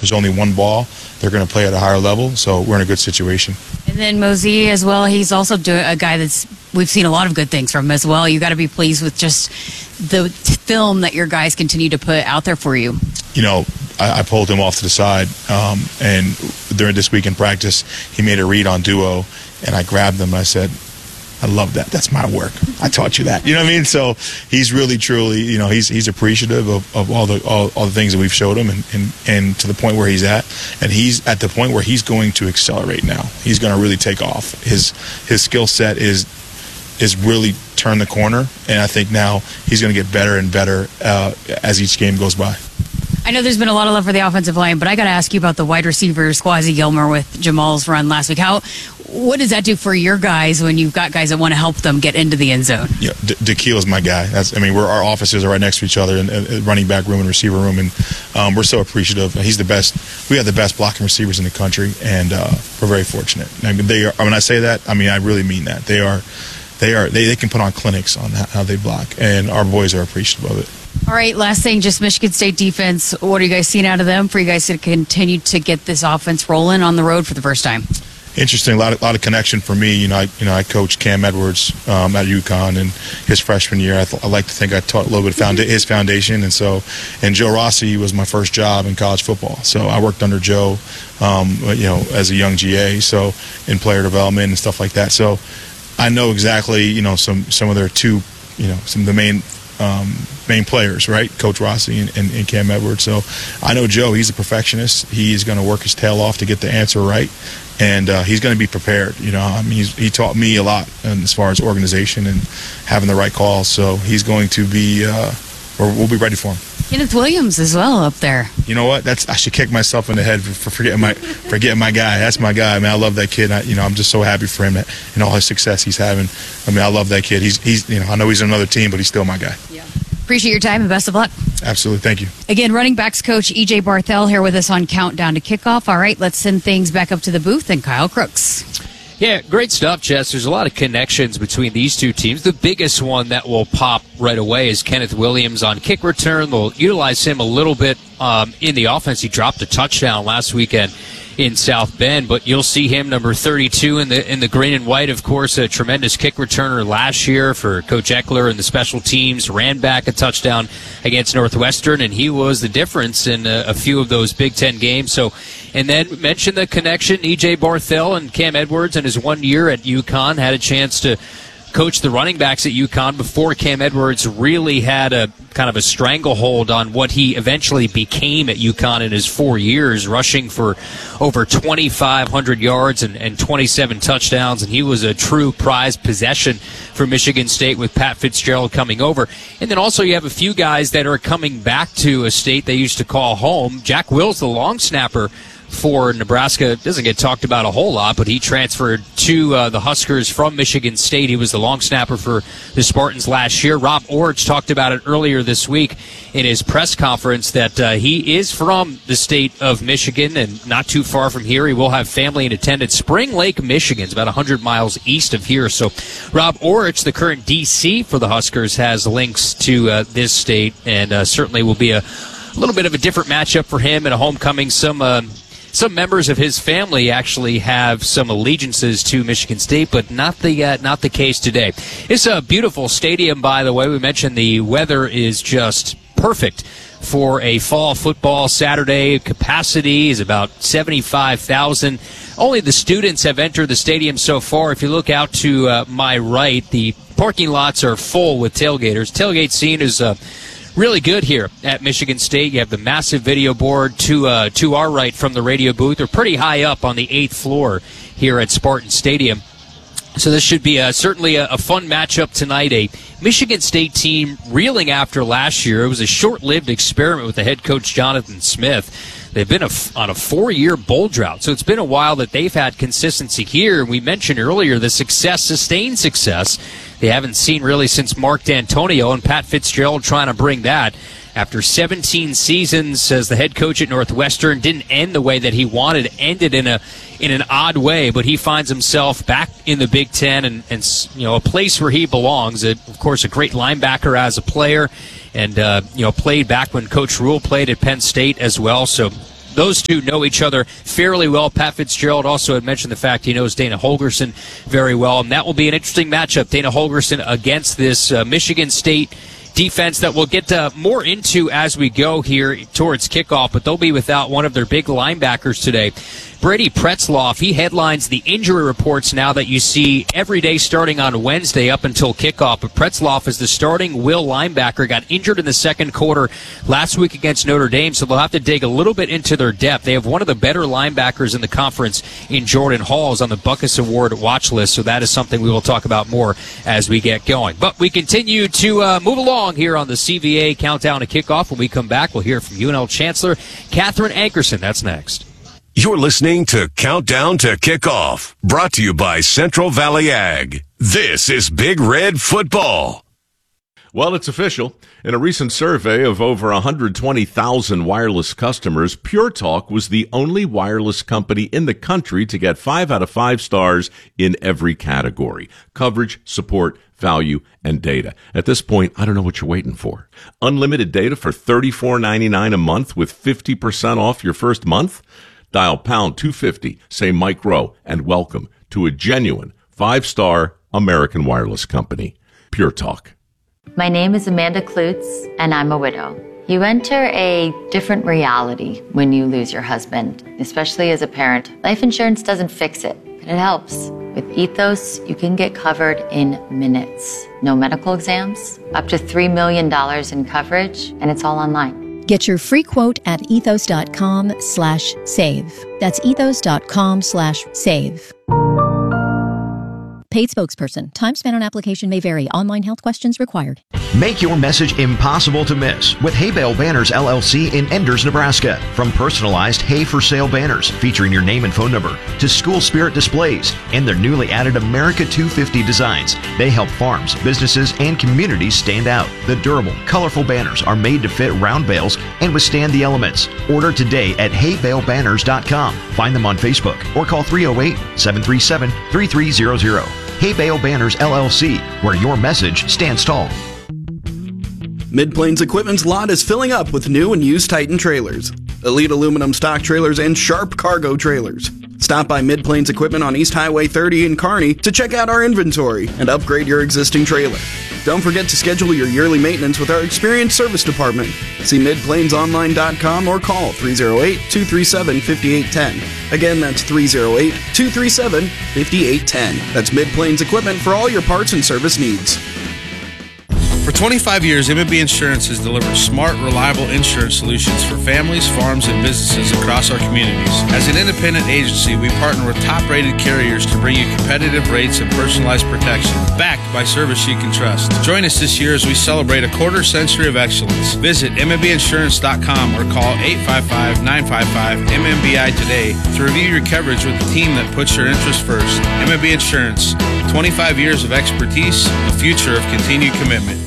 there's only one ball, they're going to play at a higher level. So we're in a good situation. And then Mosey as well, he's also a guy we've seen a lot of good things from him as well. You got to be pleased with just the film that your guys continue to put out there for you. You know, I pulled him off to the side, and during this week in practice, he made a read on duo, and I grabbed him and I said, I love that. That's my work. I taught you that. You know what I mean? So he's really, truly, you know, he's appreciative of all the things that we've showed him, and to the point where he's at. And he's at the point where he's going to accelerate now. He's going to really take off. His skill set is really turned the corner, and I think now he's going to get better and better as each game goes by. I know there's been a lot of love for the offensive line, but I got to ask you about the wide receivers, Quasi Gilmer with Jamal's run last week. What does that do for your guys when you've got guys that want to help them get into the end zone? Yeah, Da'Keel is my guy. Our offices are right next to each other in running back room and receiver room, and we're so appreciative. He's the best. We have the best blocking receivers in the country, and we're very fortunate. I mean, when I say that, I mean I really mean that. They can put on clinics on how they block, and our boys are appreciative of it. All right, last thing, just Michigan State defense. What are you guys seeing out of them for you guys to continue to get this offense rolling on the road for the first time? Interesting, a lot of connection for me. I coached Cam Edwards at UConn in his freshman year. I like to think I taught a little bit of his foundation, and Joe Rossi was my first job in college football. So I worked under Joe, as a young GA, so in player development and stuff like that. So I know exactly, some of their some of the main players, right? Coach Rossi and Cam Edwards. So I know Joe, he's a perfectionist. He's going to work his tail off to get the answer right, and he's going to be prepared. He taught me a lot as far as organization and having the right calls. So he's going to be, we'll be ready for him. Kenneth Williams as well up there. You know what? I should kick myself in the head for forgetting my guy. That's my guy. I mean, I love that kid. I'm just so happy for him and all his success he's having. I mean, I love that kid. He's I know he's on another team, but he's still my guy. Yeah. Appreciate your time and best of luck. Absolutely. Thank you. Again, running backs coach E.J. Barthel here with us on Countdown to Kickoff. All right, let's send things back up to the booth and Kyle Crooks. Yeah, great stuff, Jess. There's a lot of connections between these two teams. The biggest one that will pop right away is Kenneth Williams on kick return. They'll utilize him a little bit in the offense. He dropped a touchdown last weekend in South Bend, but you'll see him, number 32 in the green and white, of course, a tremendous kick returner last year for Coach Eckler and the special teams, ran back a touchdown against Northwestern, and he was the difference in a few of those Big Ten games. So, and then mention the connection, E.J. Barthel and Cam Edwards in his 1 year at UConn, had a chance to coach the running backs at UConn before Cam Edwards really had a kind of a stranglehold on what he eventually became at UConn in his 4 years, rushing for over 2,500 yards and 27 touchdowns, and he was a true prized possession for Michigan State with Pat Fitzgerald coming over. And then also you have a few guys that are coming back to a state they used to call home. Jack Wills, the long snapper for Nebraska, doesn't get talked about a whole lot, but he transferred to the Huskers from Michigan State. He was the long snapper for the Spartans last year. Rob Orich talked about it earlier this week in his press conference that he is from the state of Michigan and not too far from here. He will have family in attendance. Spring Lake, Michigan is about 100 miles east of here. So Rob Orich, the current DC for the Huskers, has links to this state, and certainly will be a little bit of a different matchup for him and a homecoming. Some members of his family actually have some allegiances to Michigan State, but not the case today. It's a beautiful stadium, by the way. We mentioned the weather is just perfect for a fall football Saturday. Capacity is about 75,000. Only the students have entered the stadium so far. If you look out to my right, the parking lots are full with tailgaters. Tailgate scene is really good here at Michigan State. You have the massive video board to our right from the radio booth. They're pretty high up on the 8th floor here at Spartan Stadium. So this should be certainly a fun matchup tonight. A Michigan State team reeling after last year. It was a short-lived experiment with the head coach Jonathan Smith. They've been on a 4-year bowl drought, so it's been a while that they've had consistency here. We mentioned earlier the sustained success they haven't seen really since Mark D'Antonio, and Pat Fitzgerald trying to bring that. After 17 seasons as the head coach at Northwestern, didn't end the way that he wanted, ended in an odd way, but he finds himself back in the Big Ten and a place where he belongs. Of course, a great linebacker as a player, and played back when Coach Rule played at Penn State as well. So those two know each other fairly well. Pat Fitzgerald also had mentioned the fact he knows Dana Holgorsen very well, and that will be an interesting matchup. Dana Holgorsen against this Michigan State defense that we'll get more into as we go here towards kickoff, but they'll be without one of their big linebackers today. Brady Pretzloff, he headlines the injury reports now that you see every day starting on Wednesday up until kickoff. But Pretzloff is the starting will linebacker, got injured in the second quarter last week against Notre Dame, so they'll have to dig a little bit into their depth. They have one of the better linebackers in the conference in Jordan Halls on the Buckus Award watch list, so that is something we will talk about more as we get going. But we continue to move along here on the CVA Countdown to Kickoff. When we come back, we'll hear from UNL Chancellor Catherine Ankerson. That's next. You're listening to Countdown to Kickoff, brought to you by Central Valley Ag. This is Big Red Football. Well, it's official. In a recent survey of over 120,000 wireless customers, Pure Talk was the only wireless company in the country to get 5 out of 5 stars in every category: coverage, support, value, and data. At this point, I don't know what you're waiting for. Unlimited data for $34.99 a month with 50% off your first month? Dial pound 250, say Mike Rowe, and welcome to a genuine 5-star American wireless company. Pure Talk. My name is Amanda Klutz, and I'm a widow. You enter a different reality when you lose your husband, especially as a parent. Life insurance doesn't fix it, but it helps. With Ethos, you can get covered in minutes. No medical exams, up to $3 million in coverage, and it's all online. Get your free quote at ethos.com/save. That's ethos.com/save. Paid spokesperson. Time spent on application may vary. Online health questions required. Make your message impossible to miss with Hay Bale Banners LLC in Enders, Nebraska. From personalized hay for sale banners featuring your name and phone number to school spirit displays and their newly added America 250 designs, they help farms, businesses, and communities stand out. The durable, colorful banners are made to fit round bales and withstand the elements. Order today at haybalebanners.com. Find them on Facebook or call 308-737-3300. Hay Bale Banners LLC, where your message stands tall. Mid-Plains Equipment's lot is filling up with new and used Titan trailers, Elite aluminum stock trailers, and Sharp cargo trailers. Stop by Mid-Plains Equipment on East Highway 30 in Kearney to check out our inventory and upgrade your existing trailer. Don't forget to schedule your yearly maintenance with our experienced service department. See midplainsonline.com or call 308-237-5810. Again, that's 308-237-5810. That's Mid-Plains Equipment for all your parts and service needs. For 25 years, M&B Insurance has delivered smart, reliable insurance solutions for families, farms, and businesses across our communities. As an independent agency, we partner with top-rated carriers to bring you competitive rates and personalized protection, backed by service you can trust. Join us this year as we celebrate a quarter century of excellence. Visit MMBinsurance.com or call 855-955-MMBI today to review your coverage with the team that puts your interests first. M&B Insurance, 25 years of expertise, a future of continued commitment.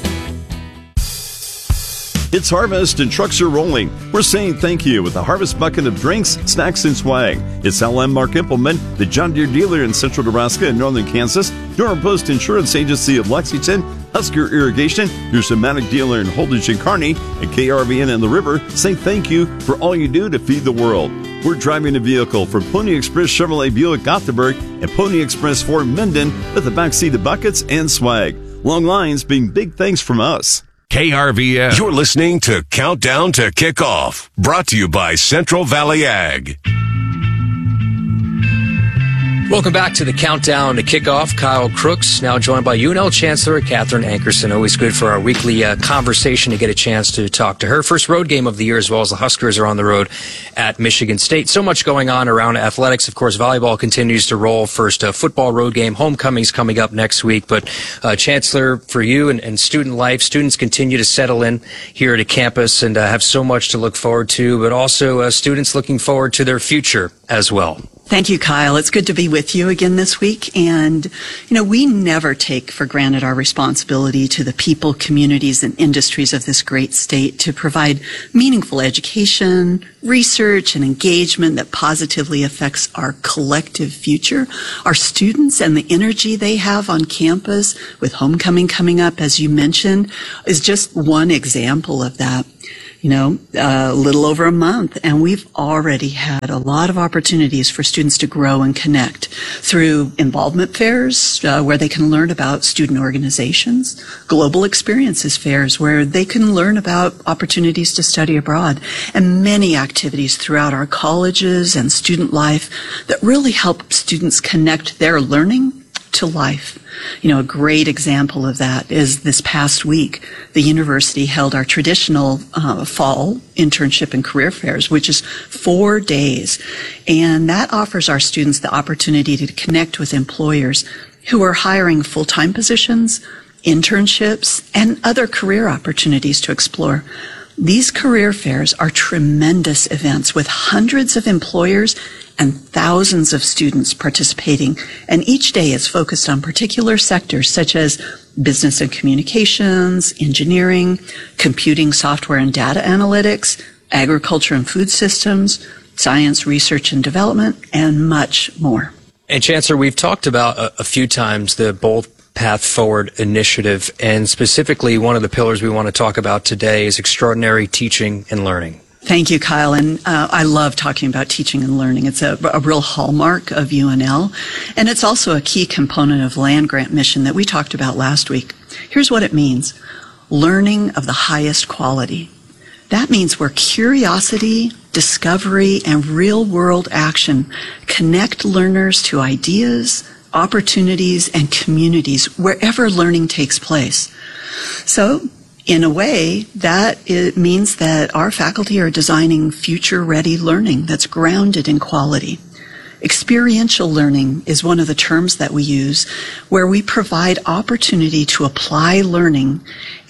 It's harvest and trucks are rolling. We're saying thank you with the Harvest Bucket of drinks, snacks, and swag. It's LM Mark Implement, the John Deere dealer in central Nebraska and northern Kansas, Durham Post Insurance Agency of Lexington, Husker Irrigation, your Semantic dealer in Holdridge and Kearney, and KRVN in the River say thank you for all you do to feed the world. We're driving a vehicle for Pony Express Chevrolet Buick Gothenburg and Pony Express Ford Minden with the backseat of buckets and swag. Long lines being big thanks from us. KRVN. You're listening to Countdown to Kickoff, brought to you by Central Valley Ag. Welcome back to the Countdown to Kickoff. Kyle Crooks, now joined by UNL Chancellor Catherine Ankerson. Always good for our weekly conversation to get a chance to talk to her. First road game of the year, as well as the Huskers are on the road at Michigan State. So much going on around athletics. Of course, volleyball continues to roll. First football road game. Homecoming's coming up next week. But Chancellor, for you and student life, students continue to settle in here at a campus and have so much to look forward to, but also students looking forward to their future as well. Thank you, Kyle. It's good to be with you again this week. And, we never take for granted our responsibility to the people, communities, and industries of this great state to provide meaningful education, research, and engagement that positively affects our collective future. Our students and the energy they have on campus with homecoming coming up, as you mentioned, is just one example of that. a little over a month, and we've already had a lot of opportunities for students to grow and connect through involvement fairs, where they can learn about student organizations, global experiences fairs, where they can learn about opportunities to study abroad, and many activities throughout our colleges and student life that really help students connect their learning to life. A great example of that is this past week, the university held our traditional fall internship and career fairs, which is 4 days. And that offers our students the opportunity to connect with employers who are hiring full-time positions, internships, and other career opportunities to explore. These career fairs are tremendous events with hundreds of employers and thousands of students participating, and each day is focused on particular sectors such as business and communications, engineering, computing, software and data analytics, agriculture and food systems, science, research and development, and much more. And Chancellor, we've talked about a few times the Bold Path Forward initiative, and specifically one of the pillars we want to talk about today is extraordinary teaching and learning. Thank you, Kyle. And I love talking about teaching and learning. It's a real hallmark of UNL, and it's also a key component of land grant mission that we talked about last week. Here's what it means. Learning of the highest quality. That means where curiosity, discovery, and real-world action connect learners to ideas, opportunities, and communities wherever learning takes place. So, in a way, that it means that our faculty are designing future-ready learning that's grounded in quality. Experiential learning is one of the terms that we use, where we provide opportunity to apply learning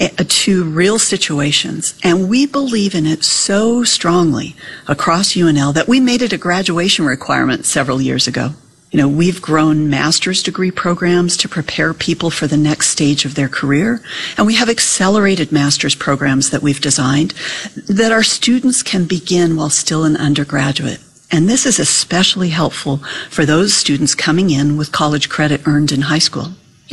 to real situations. And we believe in it so strongly across UNL that we made it a graduation requirement several years ago. We've grown master's degree programs to prepare people for the next stage of their career, and we have accelerated master's programs that we've designed that our students can begin while still an undergraduate. And this is especially helpful for those students coming in with college credit earned in high school.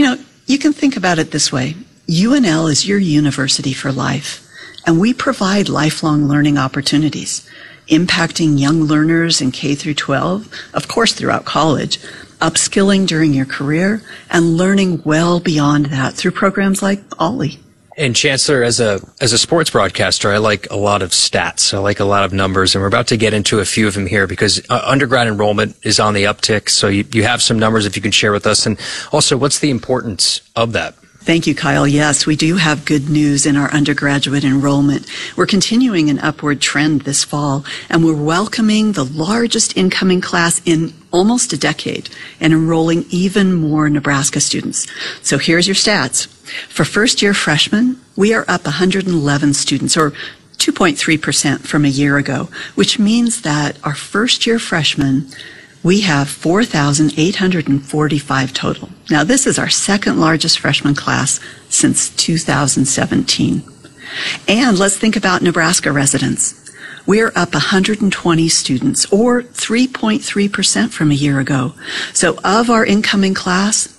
You can think about it this way. UNL is your university for life, and we provide lifelong learning opportunities, impacting young learners in K through 12, of course throughout college, upskilling during your career, and learning well beyond that through programs like OLLI. And Chancellor, as a sports broadcaster, I like a lot of stats. I like a lot of numbers, and we're about to get into a few of them here because undergrad enrollment is on the uptick. So you have some numbers if you can share with us. And also, what's the importance of that? Thank you, Kyle. Yes, we do have good news in our undergraduate enrollment. We're continuing an upward trend this fall, and we're welcoming the largest incoming class in almost a decade and enrolling even more Nebraska students. So here's your stats. For first-year freshmen, we are up 111 students, or 2.3% from a year ago, which means that our first-year freshmen, we have 4,845 total. Now, this is our second largest freshman class since 2017. And let's think about Nebraska residents. We're up 120 students, or 3.3% from a year ago. So of our incoming class,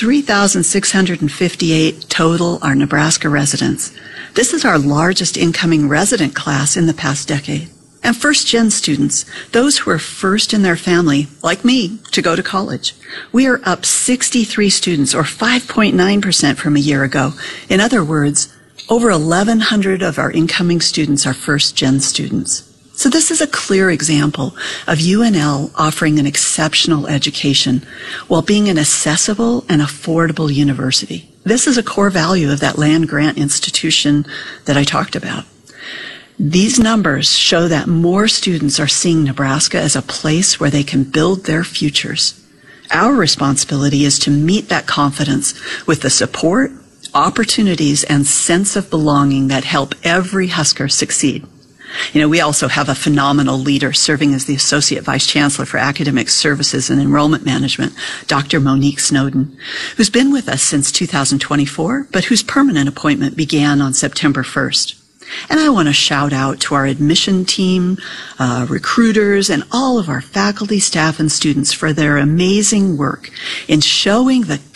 3,658 total are Nebraska residents. This is our largest incoming resident class in the past decade. And first-gen students, those who are first in their family, like me, to go to college. We are up 63 students, or 5.9% from a year ago. In other words, over 1,100 of our incoming students are first-gen students. So this is a clear example of UNL offering an exceptional education while being an accessible and affordable university. This is a core value of that land grant institution that I talked about. These numbers show that more students are seeing Nebraska as a place where they can build their futures. Our responsibility is to meet that confidence with the support, opportunities, and sense of belonging that help every Husker succeed. We also have a phenomenal leader serving as the Associate Vice Chancellor for Academic Services and Enrollment Management, Dr. Monique Snowden, who's been with us since 2024, but whose permanent appointment began on September 1st. And I want to shout out to our admission team, recruiters, and all of our faculty, staff, and students for their amazing work in showing the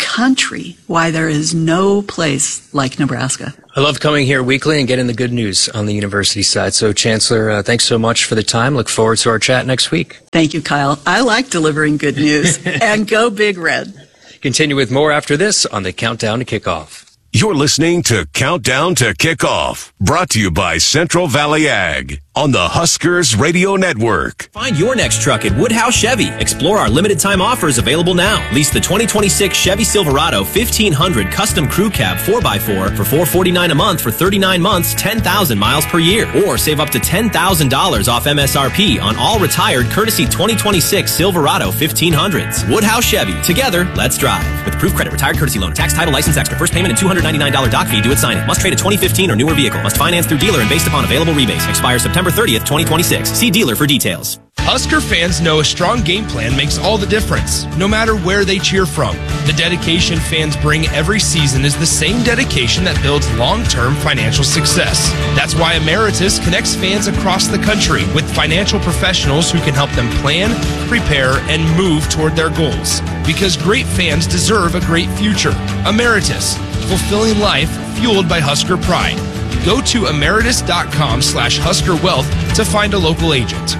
country why there is no place like Nebraska. I love coming here weekly and getting the good news on the university side. So, Chancellor, thanks so much for the time. Look forward to our chat next week. Thank you, Kyle. I like delivering good news. And go Big Red. Continue with more after this on the Countdown to Kickoff. You're listening to Countdown to Kickoff, brought to you by Central Valley Ag on the Huskers Radio Network. Find your next truck at Woodhouse Chevy. Explore our limited time offers available now. Lease the 2026 Chevy Silverado 1500 Custom Crew Cab 4x4 for $449 a month for 39 months, 10,000 miles per year. Or save up to $10,000 off MSRP on all retired courtesy 2026 Silverado 1500s. Woodhouse Chevy. Together, let's drive. With approved credit, retired courtesy loan, tax, title, license extra, first payment, and $299 doc fee due at signing. Must trade a 2015 or newer vehicle. Must finance through dealer and based upon available rebates. Expires September 30th, 2026. See dealer for details. Husker fans know a strong game plan makes all the difference, no matter where they cheer from. The dedication fans bring every season is the same dedication that builds long-term financial success. That's why Emeritus connects fans across the country with financial professionals who can help them plan, prepare, and move toward their goals. Because great fans deserve a great future. Emeritus, fulfilling life fueled by Husker pride. Go to emeritus.com/HuskerWealth to find a local agent.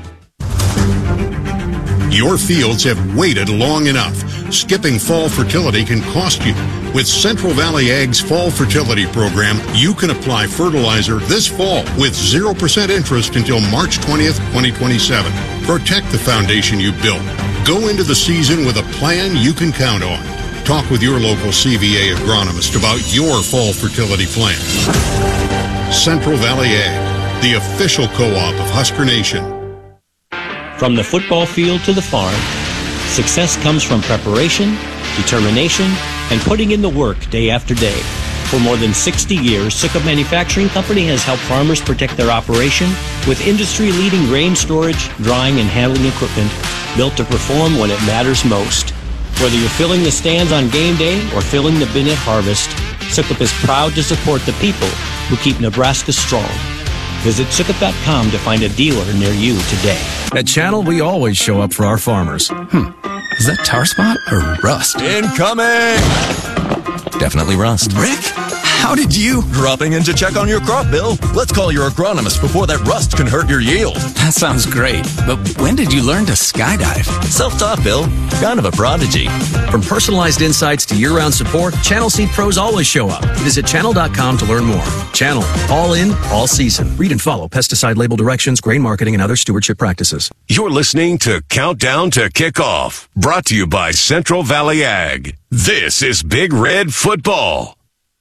Your fields have waited long enough. Skipping fall fertility can cost you. With Central Valley Ag's Fall Fertility Program, you can apply fertilizer this fall with 0% interest until March 20th, 2027. Protect the foundation you built. Go into the season with a plan you can count on. Talk with your local CVA agronomist about your fall fertility plan. Central Valley Ag, the official co-op of Husker Nation. From the football field to the farm, success comes from preparation, determination, and putting in the work day after day. For more than 60 years, Sukup Manufacturing Company has helped farmers protect their operation with industry-leading grain storage, drying, and handling equipment built to perform when it matters most. Whether you're filling the stands on game day or filling the bin at harvest, Sukup is proud to support the people who keep Nebraska strong. Visit Sukup.com to find a dealer near you today. At Channel, we always show up for our farmers. Is that tar spot or rust? Incoming! Definitely rust. Rick, how did you? Dropping in to check on your crop, Bill. Let's call your agronomist before that rust can hurt your yield. That sounds great, but when did you learn to skydive? Self-taught, Bill. Kind of a prodigy. From personalized insights to year-round support, Channel Seed pros always show up. Visit channel.com to learn more. Channel, all in, all season. Read and follow pesticide label directions, grain marketing, and other stewardship practices. You're listening to Countdown to Kickoff, brought to you by Central Valley Ag. This is Big Red Football.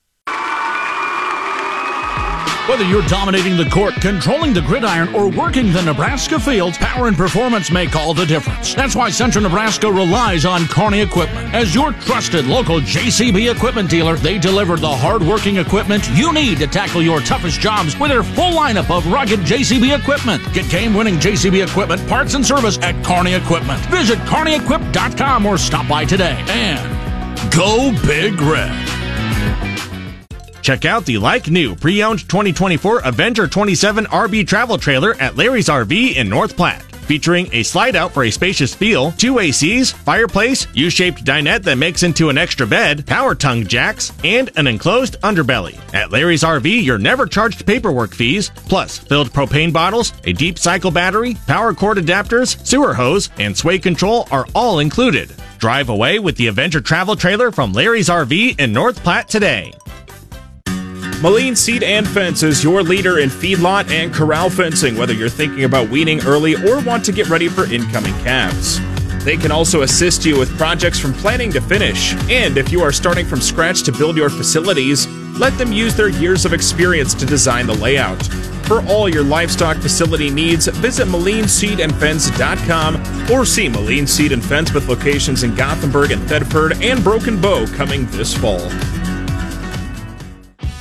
Whether you're dominating the court, controlling the gridiron, or working the Nebraska fields, power and performance make all the difference. That's why Central Nebraska relies on Kearney Equipment. As your trusted local JCB equipment dealer, they deliver the hard-working equipment you need to tackle your toughest jobs with their full lineup of rugged JCB equipment. Get game-winning JCB equipment, parts, and service at Kearney Equipment. Visit KearneyEquip.com or stop by today. And go Big Red. Check out the like-new pre-owned 2024 Avenger 27 RB travel trailer at Larry's RV in North Platte. Featuring a slide-out for a spacious feel, 2 ACs, fireplace, U-shaped dinette that makes into an extra bed, power tongue jacks, and an enclosed underbelly. At Larry's RV, you're never charged paperwork fees, plus filled propane bottles, a deep cycle battery, power cord adapters, sewer hose, and sway control are all included. Drive away with the Avenger travel trailer from Larry's RV in North Platte today. Moline Seed and Fence is your leader in feedlot and corral fencing, whether you're thinking about weaning early or want to get ready for incoming calves. They can also assist you with projects from planning to finish. And if you are starting from scratch to build your facilities, let them use their years of experience to design the layout. For all your livestock facility needs, visit MolineSeedandFence.com or see Moline Seed and Fence with locations in Gothenburg and Thedford and Broken Bow coming this fall.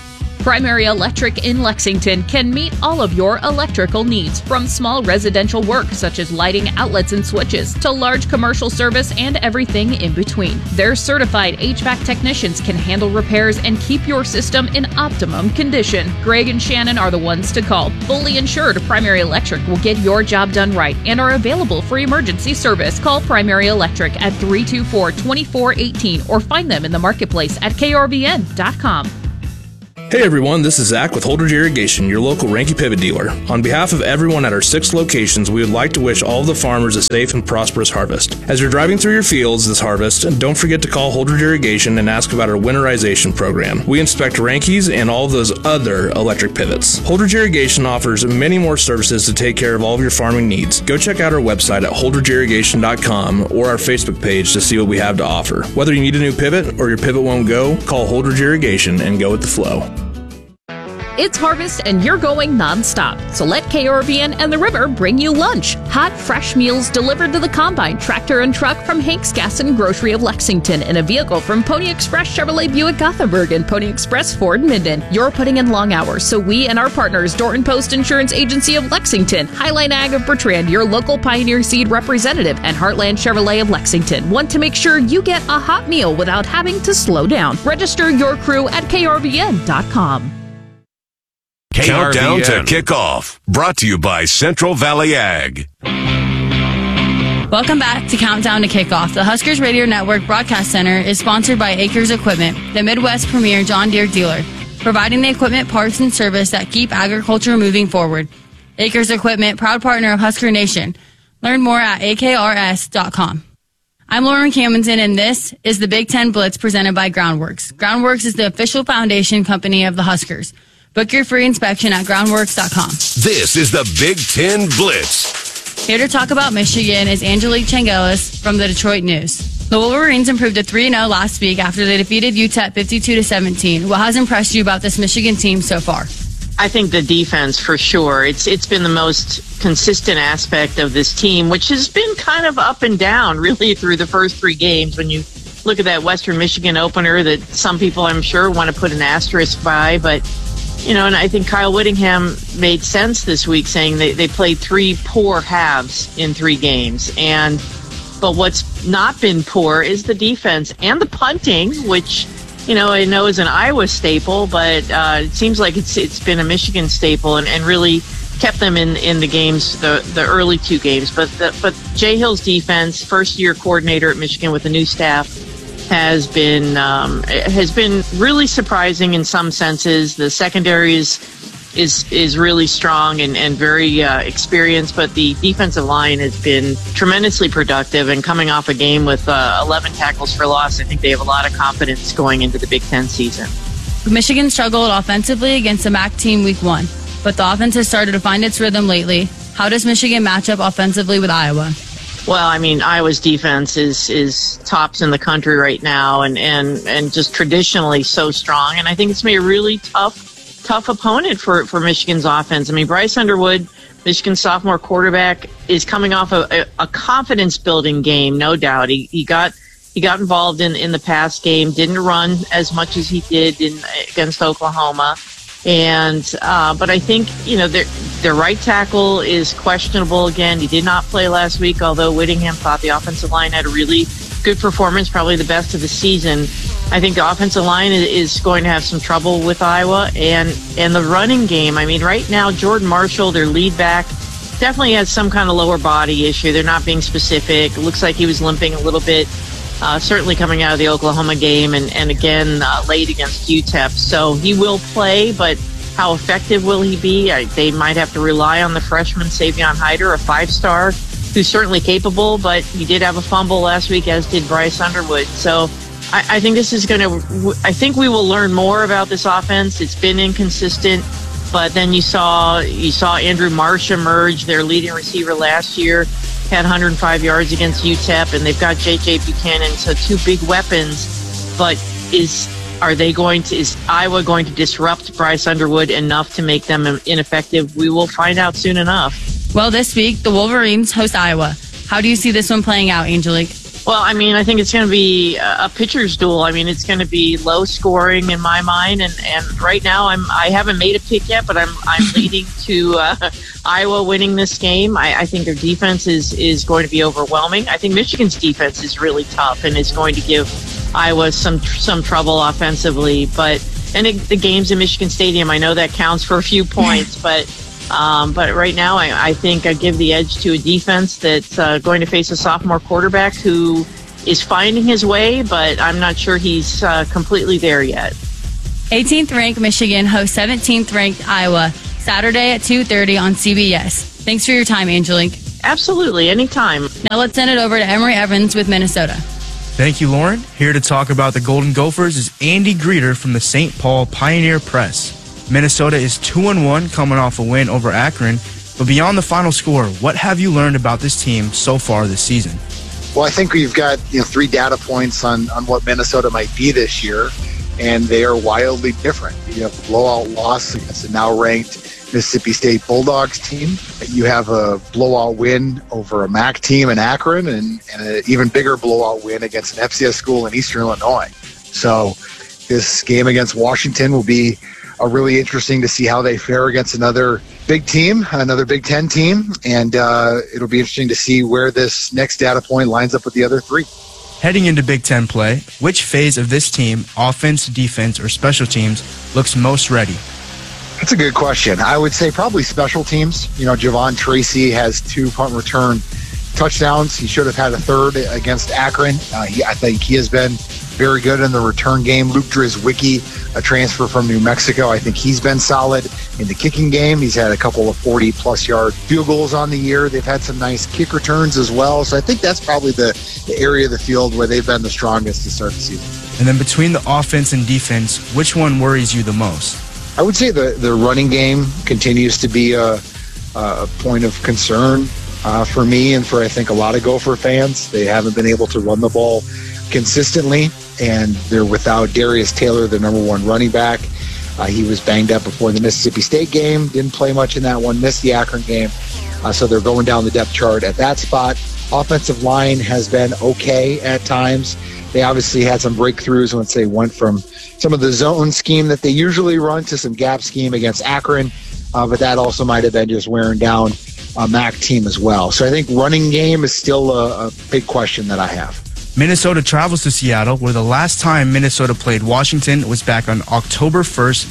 Primary Electric in Lexington can meet all of your electrical needs, from small residential work such as lighting, outlets, and switches to large commercial service and everything in between. Their certified HVAC technicians can handle repairs and keep your system in optimum condition. Greg and Shannon are the ones to call. Fully insured, Primary Electric will get your job done right and are available for emergency service. Call Primary Electric at 324-2418 or find them in the marketplace at krvn.com. Hey everyone, this is Zach with Holdridge Irrigation, your local Ranky Pivot dealer. On behalf of everyone at our 6 locations, we would like to wish all of the farmers a safe and prosperous harvest. As you're driving through your fields this harvest, don't forget to call Holdridge Irrigation and ask about our winterization program. We inspect Rankies and all of those other electric pivots. Holdridge Irrigation offers many more services to take care of all of your farming needs. Go check out our website at holdridgeirrigation.com or our Facebook page to see what we have to offer. Whether you need a new pivot or your pivot won't go, call Holdridge Irrigation and go with the flow. It's harvest and you're going nonstop, so let KRVN and the River bring you lunch. Hot, fresh meals delivered to the combine, tractor, and truck from Hank's Gas and Grocery of Lexington in a vehicle from Pony Express Chevrolet Buick Gothenburg and Pony Express Ford Minden. You're putting in long hours, so we and our partners, Dorton Post Insurance Agency of Lexington, Highline Ag of Bertrand, your local Pioneer Seed representative, and Heartland Chevrolet of Lexington want to make sure you get a hot meal without having to slow down. Register your crew at krvn.com. Countdown to Kickoff, brought to you by Central Valley Ag. Welcome back to Countdown to Kickoff. The Huskers Radio Network Broadcast Center is sponsored by Acres Equipment, the Midwest premier John Deere dealer, providing the equipment, parts, and service that keep agriculture moving forward. Acres Equipment, proud partner of Husker Nation. Learn more at akrs.com. I'm Lauren Cammonton, and this is the Big Ten Blitz presented by Groundworks. Groundworks is the official foundation company of the Huskers. Book your free inspection at groundworks.com. This is the Big Ten Blitz. Here to talk about Michigan is Angelique Changelis from the Detroit News. The Wolverines improved to 3-0 last week after they defeated UTEP 52-17. What has impressed you about this Michigan team so far? I think the defense, for sure. It's been the most consistent aspect of this team, which has been kind of up and down, really, through the first 3 games. When you look at that Western Michigan opener that some people, I'm sure, want to put an asterisk by, but you know, and I think Kyle Whittingham made sense this week, saying they played 3 poor halves in 3 games. But what's not been poor is the defense and the punting, which, you know, I know is an Iowa staple, but it seems like it's been a Michigan staple and really kept them in the games, the early 2 games. But Jay Hill's defense, first-year coordinator at Michigan with a new staff, has been really surprising in some senses. The secondary is really strong and very experienced, but the defensive line has been tremendously productive. And coming off a game with 11 tackles for loss, I think they have a lot of confidence going into the Big Ten season. Michigan struggled offensively against a MAC team week 1, but the offense has started to find its rhythm lately. How does Michigan match up offensively with Iowa? Well, I mean, Iowa's defense is tops in the country right now and just traditionally so strong. And I think it's going to be a really tough opponent for Michigan's offense. I mean, Bryce Underwood, Michigan's sophomore quarterback, is coming off a confidence-building game, no doubt. He got involved in the pass game, didn't run as much as he did against Oklahoma. But I think, you know, their right tackle is questionable again. He did not play last week, although Whittingham thought the offensive line had a really good performance, probably the best of the season. I think the offensive line is going to have some trouble with Iowa and the running game. I mean, right now, Jordan Marshall, their lead back, definitely has some kind of lower body issue. They're not being specific. It looks like he was limping a little bit. Certainly coming out of the Oklahoma game and again late against UTEP. So he will play, but how effective will he be? They might have to rely on the freshman Savion Hyder, a 5-star, who's certainly capable, but he did have a fumble last week, as did Bryce Underwood. So I think this is going to – I think we will learn more about this offense. It's been inconsistent, but then you saw Andrew Marsh emerge, their leading receiver last year, had 105 yards against UTEP, and they've got J.J. Buchanan, so 2 big weapons. But is Iowa going to disrupt Bryce Underwood enough to make them ineffective? We will find out soon enough. Well, this week, the Wolverines host Iowa. How do you see this one playing out, Angelique? Well, I mean, I think it's going to be a pitcher's duel. I mean, it's going to be low scoring in my mind, and right now I haven't made a pick yet, but I'm leading to Iowa winning this game. I think their defense is going to be overwhelming. I think Michigan's defense is really tough and is going to give Iowa some trouble offensively. And the game's in Michigan Stadium. I know that counts for a few points, but right now, I think I give the edge to a defense that's going to face a sophomore quarterback who is finding his way, but I'm not sure he's completely there yet. 18th ranked Michigan hosts 17th ranked Iowa Saturday at 2:30 on CBS. Thanks for your time, Angelique. Absolutely, anytime. Now let's send it over to Emory Evans with Minnesota. Thank you, Lauren. Here to talk about the Golden Gophers is Andy Greeter from the St. Paul Pioneer Press. Minnesota is 2-1 coming off a win over Akron. But beyond the final score, what have you learned about this team so far this season? Well, I think we've got 3 data points on what Minnesota might be this year, and they are wildly different. You have a blowout loss against a now-ranked Mississippi State Bulldogs team. You have a blowout win over a MAC team in Akron, and an even bigger blowout win against an FCS school in Eastern Illinois. So this game against Washington will be really interesting to see how they fare against another big team, another Big Ten team, and it'll be interesting to see where this next data point lines up with the other 3. Heading into Big Ten play, which phase of this team, offense, defense, or special teams, looks most ready? That's a good question. I would say probably special teams. Javon Tracy has 2 punt return touchdowns. He should have had a 3rd against Akron. I think he has been very good in the return game. Luke Drizwicki, a transfer from New Mexico, I think he's been solid in the kicking game. He's had a couple of 40-plus yard field goals on the year. They've had some nice kick returns as well. So I think that's probably the area of the field where they've been the strongest to start the season. And then between the offense and defense, which one worries you the most? I would say the running game continues to be a point of concern for me and for, I think, a lot of Gopher fans. They haven't been able to run the ball consistently, and they're without Darius Taylor, the number 1 running back. He was banged up before the Mississippi State game, didn't play much in that one, missed the Akron game. So they're going down the depth chart at that spot. Offensive line has been okay at times. They obviously had some breakthroughs once they went from some of the zone scheme that they usually run to some gap scheme against Akron, but that also might have been just wearing down a MAC team as well. So I think running game is still a big question that I have. Minnesota travels to Seattle, where the last time Minnesota played Washington was back on October 1st,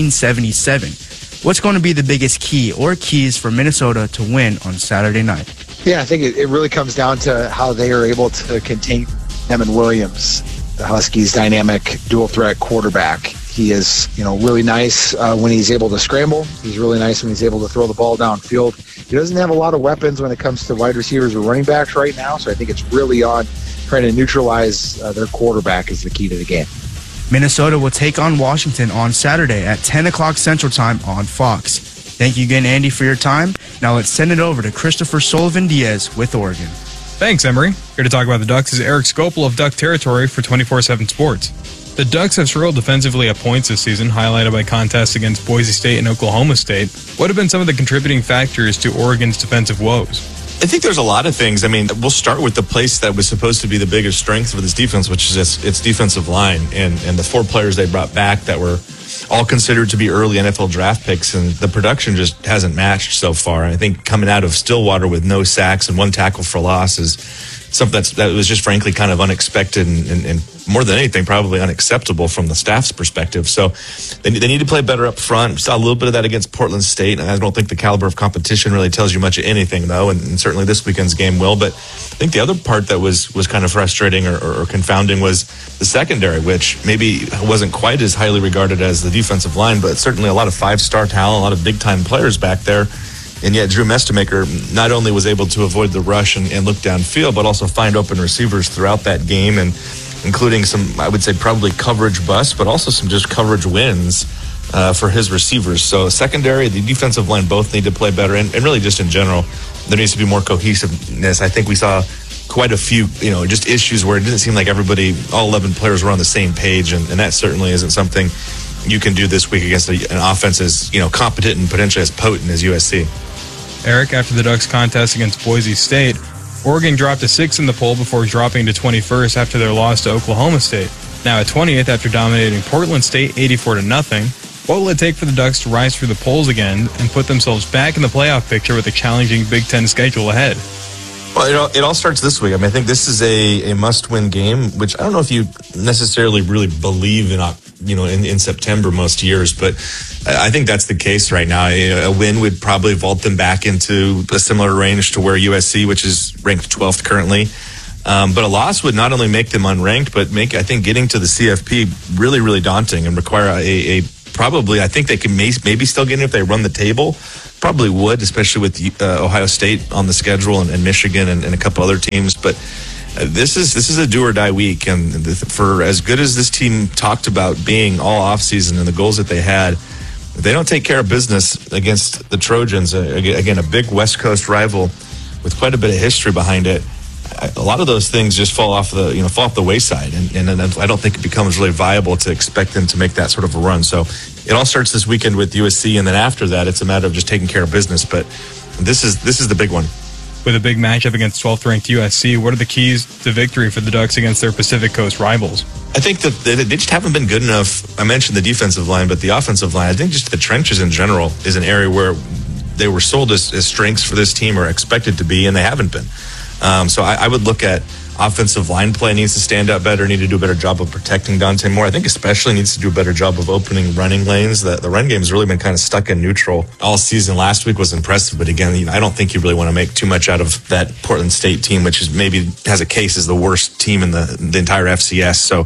1977. What's going to be the biggest key or keys for Minnesota to win on Saturday night? Yeah, I think it really comes down to how they are able to contain Evan Williams, the Huskies' dynamic dual-threat quarterback. He is, really nice when he's able to scramble. He's really nice when he's able to throw the ball downfield. He doesn't have a lot of weapons when it comes to wide receivers or running backs right now, so I think it's really on trying to neutralize their quarterback is the key to the game. Minnesota will take on Washington on Saturday at 10 o'clock Central Time on Fox. Thank you again, Andy, for your time. Now let's send it over to Christopher Sullivan-Diaz with Oregon. Thanks, Emory. Here to talk about the Ducks is Eric Skopil of Duck Territory for 24/7 Sports. The Ducks have struggled defensively at points this season, highlighted by contests against Boise State and Oklahoma State. What have been some of the contributing factors to Oregon's defensive woes? I think there's a lot of things. I mean, we'll start with the place that was supposed to be the biggest strength for this defense, which is its defensive line, and the 4 players they brought back that were all considered to be early NFL draft picks, and the production just hasn't matched so far. I think coming out of Stillwater with no sacks and 1 tackle for loss is something that was just frankly kind of unexpected and more than anything probably unacceptable from the staff's perspective. So they need to play better up front. We saw a little bit of that against Portland State, and I don't think the caliber of competition really tells you much of anything, though, and certainly this weekend's game will. But I think the other part that was kind of frustrating or confounding was the secondary, which maybe wasn't quite as highly regarded as the defensive line, but certainly a lot of 5-star talent, a lot of big-time players back there. And yet Drew Mestemaker not only was able to avoid the rush and look downfield, but also find open receivers throughout that game, and including some, I would say, probably coverage busts, but also some just coverage wins for his receivers. So secondary, the defensive line both need to play better, and really just in general, there needs to be more cohesiveness. I think we saw quite a few, just issues where it didn't seem like everybody, all 11 players were on the same page, and that certainly isn't something you can do this week against an offense as, competent and potentially as potent as USC. Eric, after the Ducks contest against Boise State, Oregon dropped to 6th in the poll before dropping to 21st after their loss to Oklahoma State. Now at 20th after dominating Portland State 84-0. What will it take for the Ducks to rise through the polls again and put themselves back in the playoff picture with a challenging Big Ten schedule ahead? Well, it all starts this week. I mean, I think this is a must-win game, which I don't know if you necessarily really believe in September most years, but I think that's the case right now. A win would probably vault them back into a similar range to where USC, which is ranked 12th currently. But a loss would not only make them unranked, but make, I think, getting to the CFP really, really daunting and require probably, I think they can maybe still get in if they run the table. Probably would, especially with Ohio State on the schedule and Michigan and a couple other teams. But this is a do or die week, and for as good as this team talked about being all offseason and the goals that they had, if they don't take care of business against the Trojans, again a big West Coast rival with quite a bit of history behind it, a lot of those things just fall off the wayside, and I don't think it becomes really viable to expect them to make that sort of a run. So it all starts this weekend with USC, and then after that, it's a matter of just taking care of business. But this is the big one. With a big matchup against 12th ranked USC, what are the keys to victory for the Ducks against their Pacific Coast rivals? I think that they just haven't been good enough. I mentioned the defensive line, but the offensive line, I think just the trenches in general is an area where they were sold as strengths for this team or expected to be, and they haven't been. So I would look at offensive line play needs to stand out better, need to do a better job of protecting Dante Moore. I think especially needs to do a better job of opening running lanes. The run game has really been kind of stuck in neutral all season. Last week was impressive, but again, I don't think you really want to make too much out of that Portland State team, which is maybe has a case as the worst team in the entire FCS. So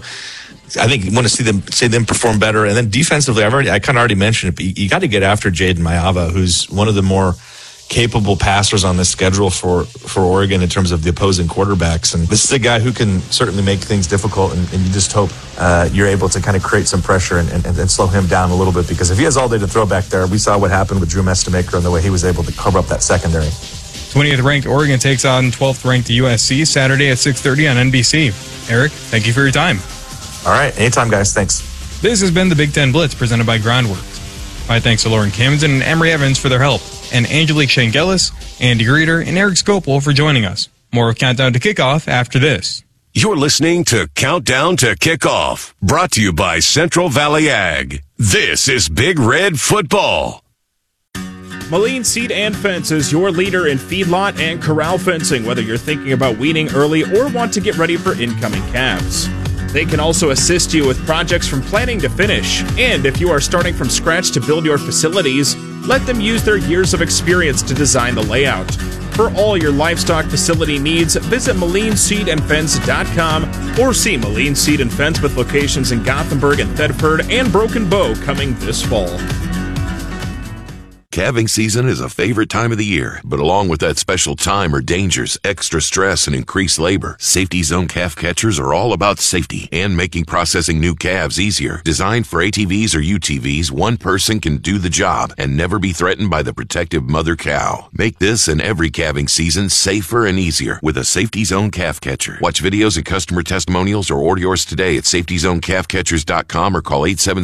I think you want to see them perform better. And then defensively, I kind of already mentioned it, but you got to get after Jaden Maiava, who's one of the more capable passers on this schedule for Oregon in terms of the opposing quarterbacks. And this is a guy who can certainly make things difficult, and you just hope you're able to kind of create some pressure and slow him down a little bit, because if he has all day to throw back there, we saw what happened with Drew Mestamaker and the way he was able to cover up that secondary. 20th ranked Oregon takes on 12th ranked USC Saturday at 6:30 on NBC. Eric, thank you for your time. All right, anytime, guys. Thanks. This has been the Big Ten Blitz presented by Groundworks. My thanks to Lauren Camden and Emery Evans for their help, and Angelique Shangelis, Andy Greeter, and Eric Skopel for joining us. More of Countdown to Kickoff after this. You're listening to Countdown to Kickoff, brought to you by Central Valley Ag. This is Big Red Football. Moline Seed and Fence is your leader in feedlot and corral fencing, whether you're thinking about weaning early or want to get ready for incoming calves. They can also assist you with projects from planning to finish. And if you are starting from scratch to build your facilities, let them use their years of experience to design the layout. For all your livestock facility needs, visit MolineSeedandFence.com or see Moline Seed and Fence with locations in Gothenburg and Thedford and Broken Bow coming this fall. Calving season is a favorite time of the year, but along with that special time are dangers, extra stress, and increased labor. Safety Zone calf catchers are all about safety and making processing new calves easier. Designed for ATVs or UTVs, one person can do the job and never be threatened by the protective mother cow. Make this and every calving season safer and easier with a Safety Zone calf catcher. Watch videos and customer testimonials or order yours today at SafetyZoneCalfCatchers.com or call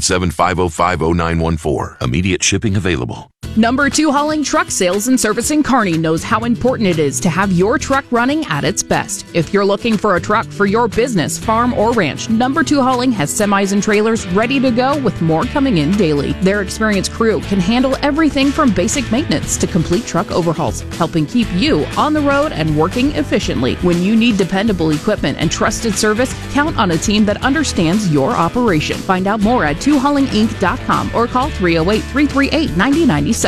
877-505-0914. Immediate shipping available. Number 2 Hauling Truck Sales and Service in Kearney knows how important it is to have your truck running at its best. If you're looking for a truck for your business, farm, or ranch, Number 2 Hauling has semis and trailers ready to go with more coming in daily. Their experienced crew can handle everything from basic maintenance to complete truck overhauls, helping keep you on the road and working efficiently. When you need dependable equipment and trusted service, count on a team that understands your operation. Find out more at 2haulinginc.com or call 308-338-9097.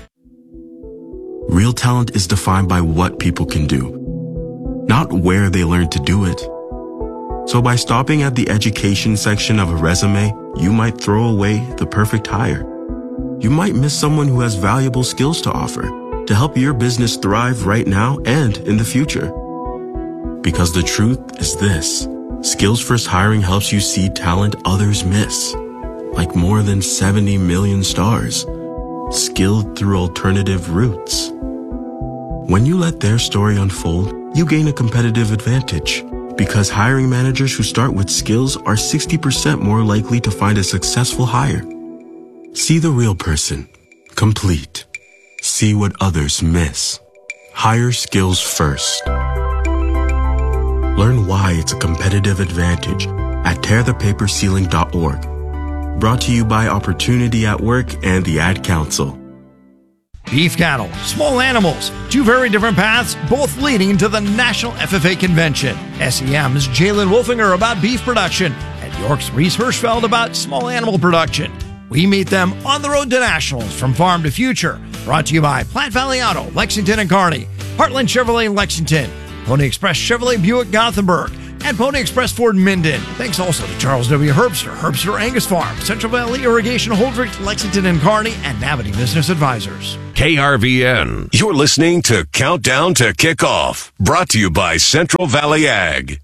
Real talent is defined by what people can do, not where they learn to do it. So by stopping at the education section of a resume, you might throw away the perfect hire. You might miss someone who has valuable skills to offer to help your business thrive right now and in the future. Because the truth is this: Skills First Hiring helps you see talent others miss, like more than 70 million stars, skilled through alternative routes. When you let their story unfold, you gain a competitive advantage, because hiring managers who start with skills are 60% more likely to find a successful hire. See the real person, complete. See what others miss. Hire skills first. Learn why it's a competitive advantage at tearthepaperceiling.org. Brought to you by Opportunity at Work and the Ad Council. Beef cattle, small animals, two very different paths, both leading to the National FFA Convention. SEM's Jalen Wolfinger about beef production, and York's Reese Hirschfeld about small animal production. We meet them on the road to nationals from farm to future. Brought to you by Platte Valley Auto, Lexington and Kearney, Heartland Chevrolet Lexington, Pony Express Chevrolet Buick Gothenburg, and Pony Express Ford Minden. Thanks also to Charles W. Herbster Angus Farm, Central Valley Irrigation Holdrege, Lexington and Kearney, and Navity Business Advisors. KRVN. You're listening to Countdown to Kickoff. Brought to you by Central Valley Ag.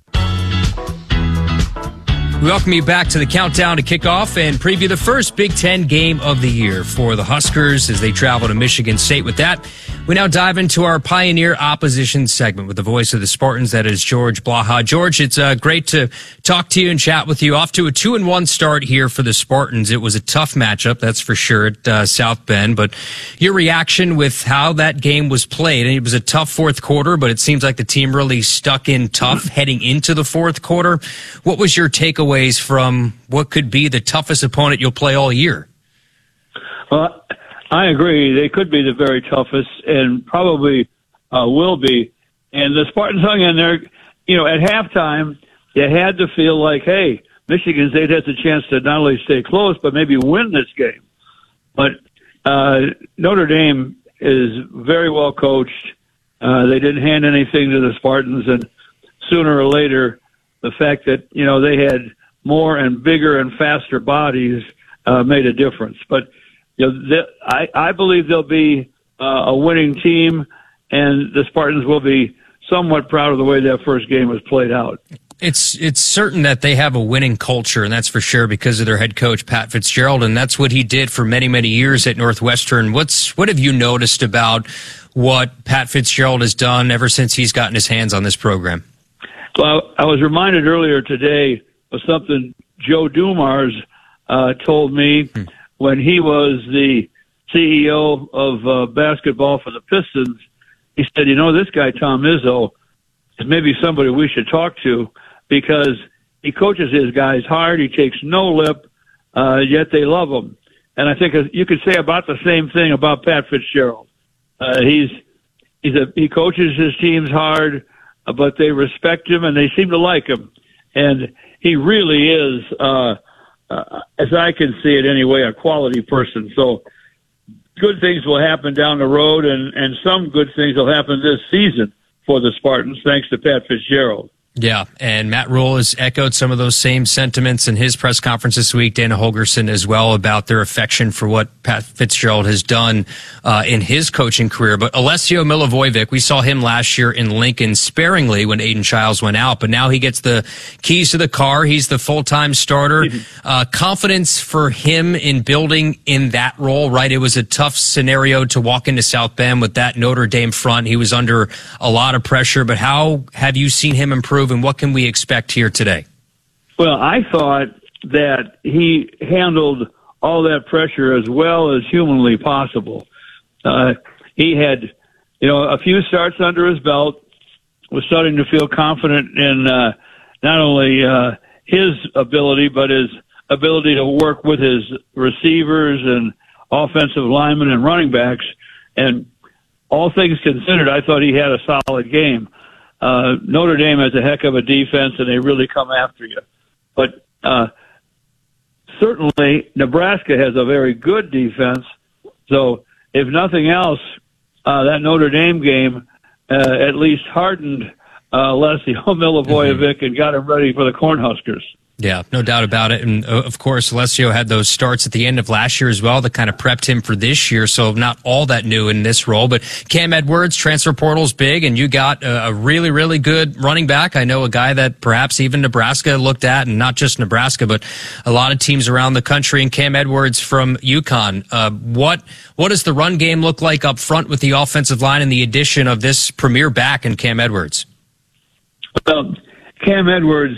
We welcome you back to the Countdown to Kickoff and preview the first Big Ten game of the year for the Huskers as they travel to Michigan State. With that, we now dive into our Pioneer Opposition segment with the voice of the Spartans, that is George Blaha. George, it's great to talk to you and chat with you. Off to a 2-1 start here for the Spartans. It was a tough matchup, that's for sure, at South Bend. But your reaction with how that game was played, and it was a tough fourth quarter, but it seems like the team really stuck in tough heading into the fourth quarter. What was your takeaway from what could be the toughest opponent you'll play all year? Well, I agree. They could be the very toughest and probably will be. And the Spartans hung in there. You know, at halftime, you had to feel like, hey, Michigan State has a chance to not only stay close, but maybe win this game. But Notre Dame is very well coached. They didn't hand anything to the Spartans. And sooner or later, the fact that, you know, they had more and bigger and faster bodies made a difference. But you know, I believe they'll be a winning team, and the Spartans will be somewhat proud of the way that first game was played out. It's certain that they have a winning culture, and that's for sure because of their head coach, Pat Fitzgerald, and that's what he did for many, many years at Northwestern. What have you noticed about what Pat Fitzgerald has done ever since he's gotten his hands on this program? Well, I was reminded earlier today of something Joe Dumars told me when he was the CEO of basketball for the Pistons. He said, you know, this guy, Tom Izzo, is maybe somebody we should talk to because he coaches his guys hard. He takes no lip, yet they love him. And I think you could say about the same thing about Pat Fitzgerald. He coaches his teams hard, but they respect him and they seem to like him. And he really is, as I can see it anyway, a quality person. So good things will happen down the road, and some good things will happen this season for the Spartans, thanks to Pat Fitzgerald. Yeah, and Matt Rule has echoed some of those same sentiments in his press conference this week, Dana Holgerson as well, about their affection for what Pat Fitzgerald has done in his coaching career. But Alessio Milivojevic, we saw him last year in Lincoln sparingly when Aiden Childs went out, but now he gets the keys to the car. He's the full-time starter. Confidence for him in building in that role, right? It was a tough scenario to walk into South Bend with that Notre Dame front. He was under a lot of pressure, but how have you seen him improve? And what can we expect here today? Well, I thought that he handled all that pressure as well as humanly possible. He had, you know, a few starts under his belt, was starting to feel confident in not only his ability, but his ability to work with his receivers and offensive linemen and running backs. And all things considered, I thought he had a solid game. Notre Dame has a heck of a defense, and they really come after you. But certainly Nebraska has a very good defense. So if nothing else, that Notre Dame game at least hardened Alessio Milivojevic and got him ready for the Cornhuskers. Yeah, no doubt about it. And of course, Alessio had those starts at the end of last year as well that kind of prepped him for this year. So not all that new in this role, but Cam Edwards, transfer portal's big, and you got a really, really good running back. I know a guy that perhaps even Nebraska looked at, and not just Nebraska, but a lot of teams around the country, and Cam Edwards from UConn. What does the run game look like up front with the offensive line and the addition of this premier back in Cam Edwards? Well, Cam Edwards,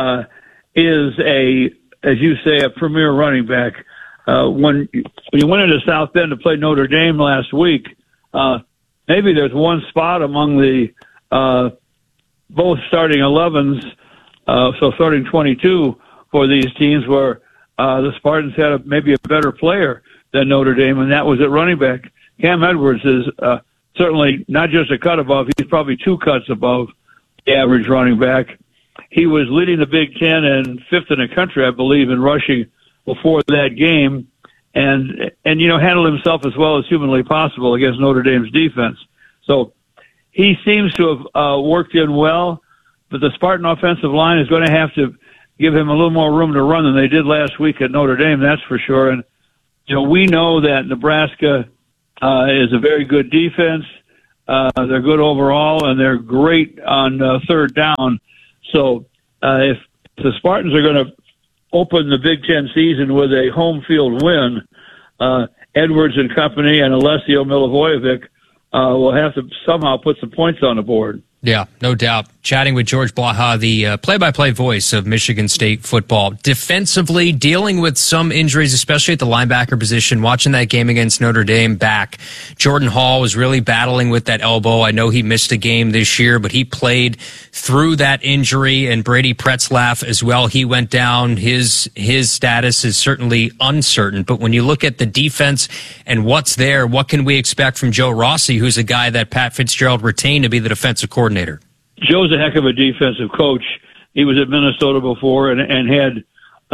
is as you say, a premier running back. When you went into South Bend to play Notre Dame last week, maybe there's one spot among the both starting 11s, so starting 22 for these teams, where the Spartans had maybe a better player than Notre Dame, and that was at running back. Cam Edwards is certainly not just a cut above; he's probably 2 cuts above the average running back. He was leading the Big Ten and 5th in the country, I believe, in rushing before that game, and handled himself as well as humanly possible against Notre Dame's defense. So he seems to have worked in well, but the Spartan offensive line is going to have to give him a little more room to run than they did last week at Notre Dame, that's for sure. And we know that Nebraska is a very good defense. They're good overall, and they're great on third down. So if the Spartans are going to open the Big Ten season with a home field win, Edwards and company and Alessio Milivojevic will have to somehow put some points on the board. Yeah, no doubt. Chatting with George Blaha, the play-by-play voice of Michigan State football. Defensively, dealing with some injuries, especially at the linebacker position, watching that game against Notre Dame back. Jordan Hall was really battling with that elbow. I know he missed a game this year, but he played through that injury, and Brady Pretzlaff as well. He went down. His status is certainly uncertain. But when you look at the defense and what's there, what can we expect from Joe Rossi, who's a guy that Pat Fitzgerald retained to be the defensive coordinator? Joe's a heck of a defensive coach. He was at Minnesota before and had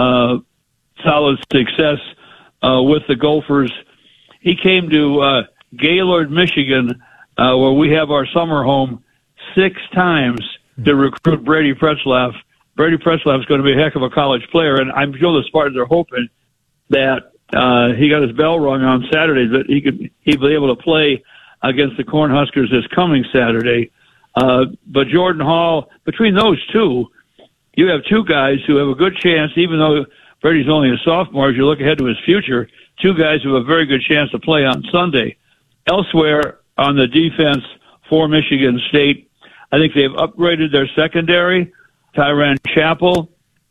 solid success with the Gophers. He came to Gaylord, Michigan, where we have our summer home, 6 times to recruit Brady Pretzlaff. Brady Pretzlaff is going to be a heck of a college player, and I'm sure the Spartans are hoping that he got his bell rung on Saturday, that he'd be able to play against the Cornhuskers this coming Saturday. But Jordan Hall, between those two, you have 2 guys who have a good chance, even though Brady's only a sophomore, as you look ahead to his future, 2 guys who have a very good chance to play on Sunday. Elsewhere on the defense for Michigan State, I think they've upgraded their secondary. Tyran Chappell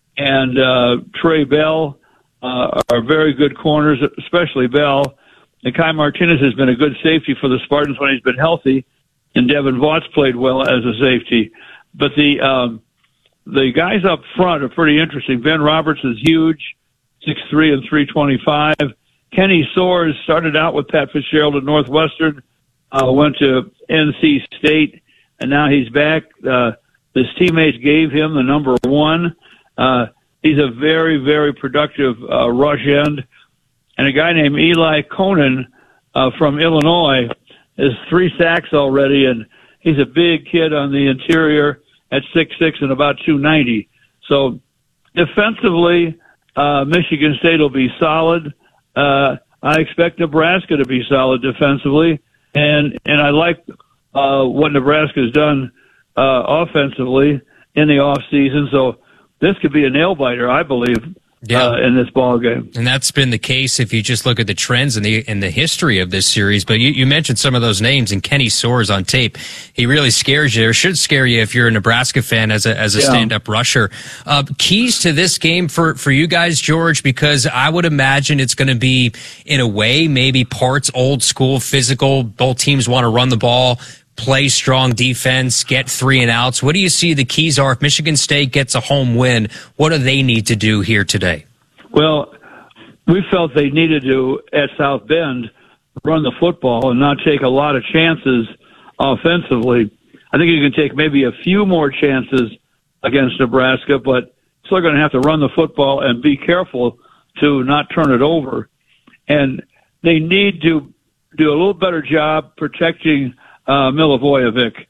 and Trey Bell are very good corners, especially Bell. And Kai Martinez has been a good safety for the Spartans when he's been healthy. And Devin Vaught's played well as a safety. But the guys up front are pretty interesting. Ben Roberts is huge, 6'3" and 325. Kenny Soares started out with Pat Fitzgerald at Northwestern, went to NC State, and now he's back. His teammates gave him the number 1. He's a very, very productive rush end. And a guy named Eli Conan from Illinois has 3 sacks already, and he's a big kid on the interior at 6'6" and about 290. So defensively, Michigan State will be solid. I expect Nebraska to be solid defensively, and I like what Nebraska's done offensively in the off season. So this could be a nail biter, I believe. In this ball game. And that's been the case if you just look at the trends in the history of this series. But you mentioned some of those names, and Kenny Soares on tape. He really scares you, or should scare you if you're a Nebraska fan as a stand-up rusher. Keys to this game for you guys, George, because I would imagine it's going to be, in a way, maybe parts old school, physical. Both teams want to run the ball, play strong defense, get 3 and outs. What do you see the keys are? If Michigan State gets a home win, what do they need to do here today? Well, we felt they needed to, at South Bend, run the football and not take a lot of chances offensively. I think you can take maybe a few more chances against Nebraska, but still going to have to run the football and be careful to not turn it over. And they need to do a little better job protecting Milivojevic.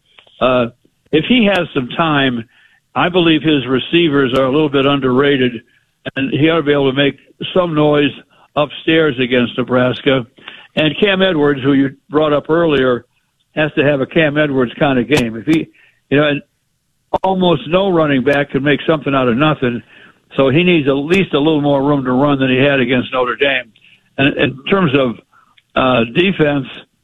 If he has some time, I believe his receivers are a little bit underrated, and he ought to be able to make some noise upstairs against Nebraska. And Cam Edwards, who you brought up earlier, has to have a Cam Edwards kind of game. If he, and almost no running back can make something out of nothing, so he needs at least a little more room to run than he had against Notre Dame. And in terms of defense,